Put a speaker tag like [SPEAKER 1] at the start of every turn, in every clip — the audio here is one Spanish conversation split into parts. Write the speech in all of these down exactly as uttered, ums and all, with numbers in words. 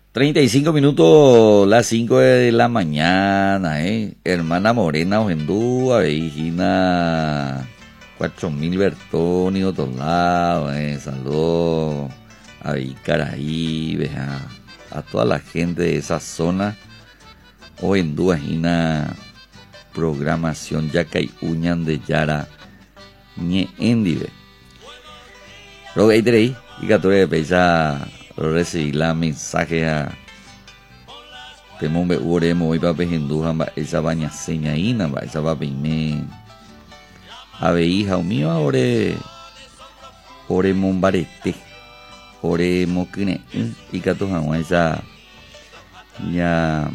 [SPEAKER 1] treinta y cinco minutos, las cinco de la mañana, ¿eh? Hermana Morena, Ojendúa, Vejina, cuatro mil Bertoni, de otros lados, ¿eh? Saludos a Vicaraí, a, a toda la gente de esa zona. Ojendúa, Vejina, programación Yacay Uñan de Yara, Ñe Endive. Luego ahí tenéis, y que tú le pensas. Recibí la mensaje a Temombe Uremo y Pape Hinduja, esa baña señaína, esa pape me ave hija mío, ore ore mombarete, ore moquine, y que tú jamás esa ya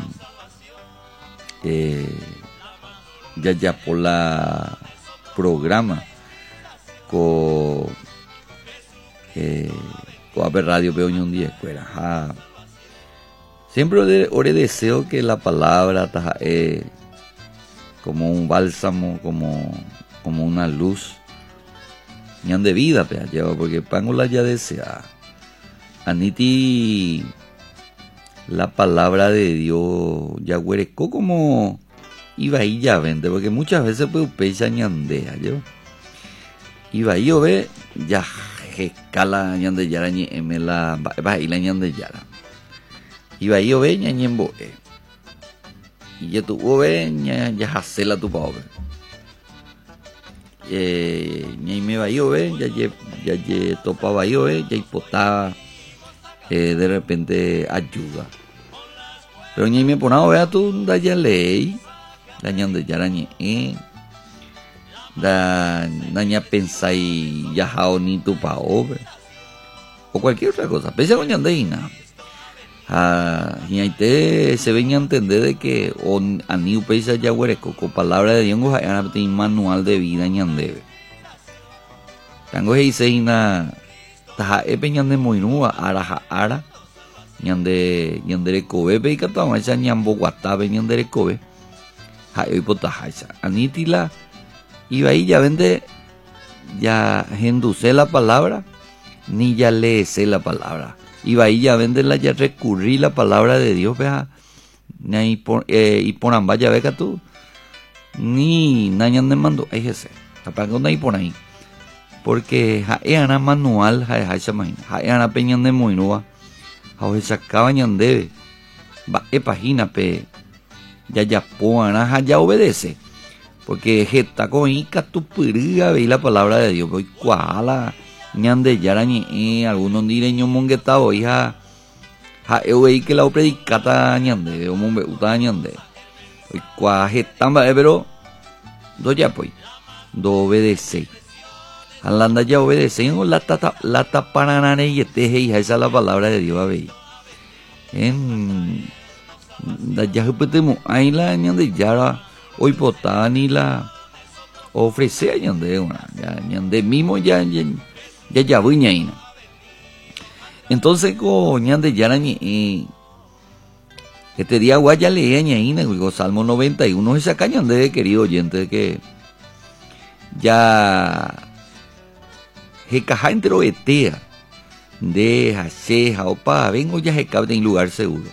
[SPEAKER 1] eh, ya ya por la programa con eh, a ver radio veo un día escuela. Ah. Siempre ore deseo que la palabra taja, eh, como un bálsamo, como, como una luz, ñan de vida, pe, lleva, porque pangola ya desea. Aniti, la palabra de Dios ya huerecó como iba ahí ya vende, porque muchas veces pues pecha ñandea, yo. Iba ahí o ve ya. Escala ñande yara ñe emela va y la ñande yara iba yo ve ña ñembo y ya tu ve ña ya hacela tu pobre eh ña me va yo ve ya ye ya ye topaba yo ve ya hipotaba eh, de repente ayuda pero ña me ponado vea tu da ya ley la ñande yara ñe eh da daña pensáis ya jao ni tu pa over o cualquier otra cosa pese con yandeina ah y ahí te se ven a entender de que o aniu pesa ya huereco con palabra de Dios hay un manual de vida ñandebe tango dice ina taja epe ñande moinua araja ara ñande ñandere kobe pe katama esa ñambo guatabe ñandere kobe ha hoy potaja esa anitila y ahí ya vende, ya enducé la palabra, ni ya leese la palabra. Y ahí ya vende, la ya recurrí la palabra de Dios, vea, ni por, eh, y por ambas ya veca tú, ni nañan de mando, ahí ese, tapando ahí por ahí. Porque ja era manual, ja ja esa máquina, ja era peñan de moinúa, ja esa cabañan debe, va e página pe, ya ya pongan, ja ya obedece. Porque jeta coica tu puriga veis la palabra de Dios, hoy cuala ñande yarañe eh, algunos direños mongueta hoy ja ja eu veí que la predicata ñande o monbe uta ñande hoy cua jeta pero do ya pues do obedece alanda ya obedece no la tata la tapanane y este hija esa es la palabra de Dios veí en da ya repetemos ahí la ñande yara hoy potá ni la ofrece a ñande una ya ñande mismo ya ya ya ya buña ina entonces co ñande ya ni este día guaya leía ñaina el Salmo noventa y uno esa cañande querido oyente que ya je caja entero etea deja ceja opa vengo ya je cabe en lugar seguro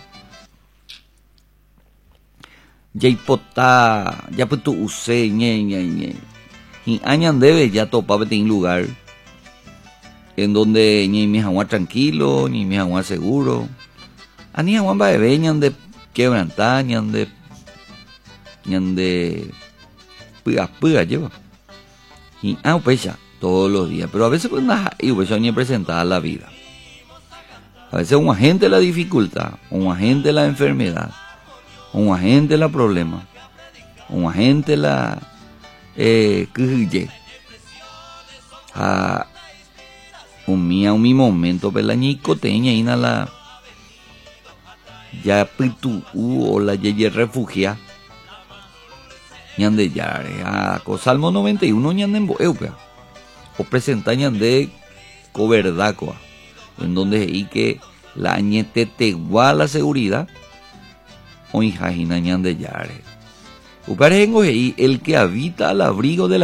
[SPEAKER 1] ya hipotá, ya pues tu use, ñe, ñe, ñe. Y añan debe ya topaba en lugar en donde ñe mi agua tranquilo, ni mi agua seguro. Ani agua va de ñan de quebrantar, ñan de ñan de pura pura lleva. Y ah pues ya todos los días, pero a veces pues nada, y pues ni presentada la vida. A veces un agente la dificultad, un agente la enfermedad. Un agente la problema, un agente la eh que a un mía un mi momento pelañico teña ina la ya pitu u o la yeye refugia ñande yare a co Salmo noventa y uno ñande en boeupea o presenta ñande coverdacoa en donde y que la añete te igual la seguridad hoy jajina ñande yare. Uparengo el que habita al abrigo de la